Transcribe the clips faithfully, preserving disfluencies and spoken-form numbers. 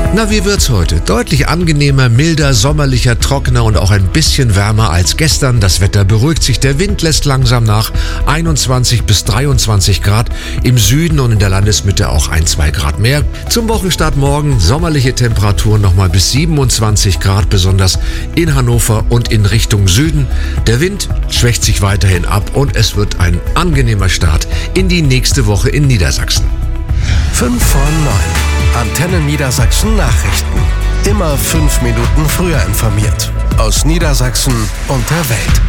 Na, wie wird's heute? Deutlich angenehmer, milder, sommerlicher, trockener und auch ein bisschen wärmer als gestern. Das Wetter beruhigt sich, der Wind lässt langsam nach. einundzwanzig bis dreiundzwanzig Grad, im Süden und in der Landesmitte auch ein, zwei Grad mehr. Zum Wochenstart morgen sommerliche Temperaturen nochmal bis siebenundzwanzig Grad, besonders in Hannover und in Richtung Süden. Der Wind schwächt sich weiterhin ab und es wird ein angenehmer Start in die nächste Woche in Niedersachsen. fünf vor neun. Antenne Niedersachsen Nachrichten. Immer fünf Minuten früher informiert. Aus Niedersachsen und der Welt.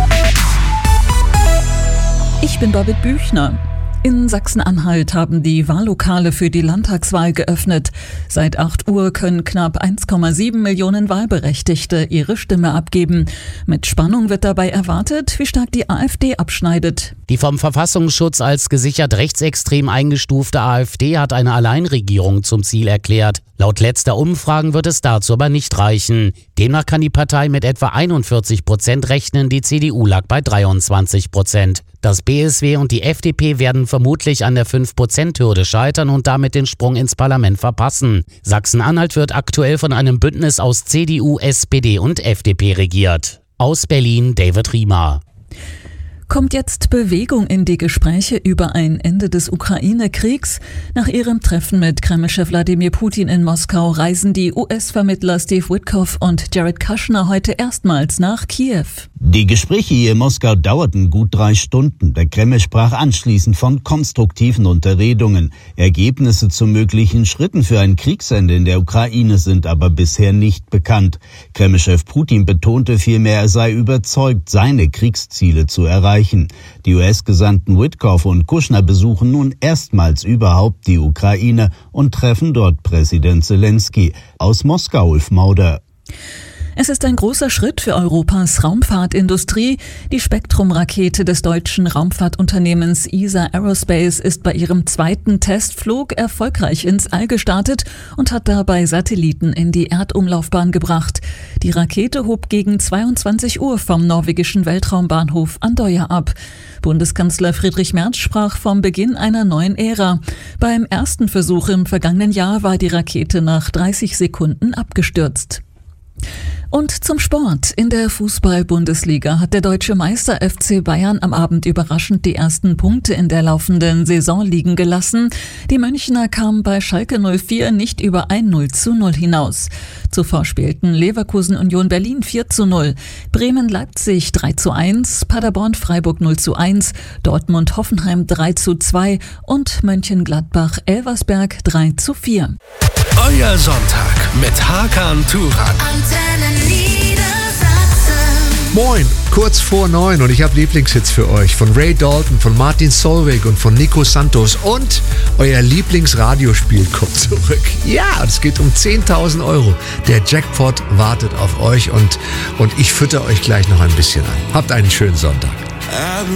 Ich bin Babette Büchner. In Sachsen-Anhalt haben die Wahllokale für die Landtagswahl geöffnet. Seit acht Uhr können knapp eins Komma sieben Millionen Wahlberechtigte ihre Stimme abgeben. Mit Spannung wird dabei erwartet, wie stark die AfD abschneidet. Die vom Verfassungsschutz als gesichert rechtsextrem eingestufte AfD hat eine Alleinregierung zum Ziel erklärt. Laut letzter Umfragen wird es dazu aber nicht reichen. Demnach kann die Partei mit etwa einundvierzig Prozent rechnen, die C D U lag bei dreiundzwanzig Prozent. Das B S W und die F D P werden vermutlich an der fünf Prozent Hürde scheitern und damit den Sprung ins Parlament verpassen. Sachsen-Anhalt wird aktuell von einem Bündnis aus C D U, S P D und F D P regiert. Aus Berlin David Riemer. Kommt jetzt Bewegung in die Gespräche über ein Ende des Ukraine-Kriegs? Nach ihrem Treffen mit Kreml-Chef Wladimir Putin in Moskau reisen die U S-Vermittler Steve Witkoff und Jared Kushner heute erstmals nach Kiew. Die Gespräche hier in Moskau dauerten gut drei Stunden. Der Kreml sprach anschließend von konstruktiven Unterredungen. Ergebnisse zu möglichen Schritten für ein Kriegsende in der Ukraine sind aber bisher nicht bekannt. Kreml-Chef Putin betonte vielmehr, er sei überzeugt, seine Kriegsziele zu erreichen. Die U S-Gesandten Witkoff und Kushner besuchen nun erstmals überhaupt die Ukraine und treffen dort Präsident Zelensky. Aus Moskau, Ulf Mauder. Es ist ein großer Schritt für Europas Raumfahrtindustrie. Die Spektrum-Rakete des deutschen Raumfahrtunternehmens E S A Aerospace ist bei ihrem zweiten Testflug erfolgreich ins All gestartet und hat dabei Satelliten in die Erdumlaufbahn gebracht. Die Rakete hob gegen zweiundzwanzig Uhr vom norwegischen Weltraumbahnhof Andøya ab. Bundeskanzler Friedrich Merz sprach vom Beginn einer neuen Ära. Beim ersten Versuch im vergangenen Jahr war die Rakete nach dreißig Sekunden abgestürzt. Und zum Sport. In der Fußball-Bundesliga hat der deutsche Meister F C Bayern am Abend überraschend die ersten Punkte in der laufenden Saison liegen gelassen. Die Münchner kamen bei Schalke null vier nicht über ein null zu null hinaus. Zuvor spielten Leverkusen Union Berlin vier zu null, Bremen Leipzig drei zu eins, Paderborn Freiburg null zu eins, Dortmund Hoffenheim drei zu zwei und Mönchengladbach Elversberg drei zu vier. Euer Sonntag mit Hakan Turan. Moin, kurz vor neun und ich habe Lieblingshits für euch von Ray Dalton, von Martin Solveig und von Nico Santos und euer Lieblingsradiospiel kommt zurück. Ja, es geht um zehntausend Euro. Der Jackpot wartet auf euch und, und ich fütter euch gleich noch ein bisschen an. Habt einen schönen Sonntag.